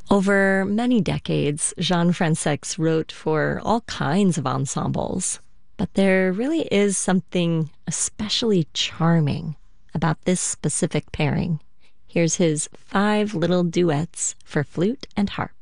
Over many decades, Jean Fransex wrote for all kinds of ensembles, but there really is something especially charming about this specific pairing. Here's his five little duets for flute and harp.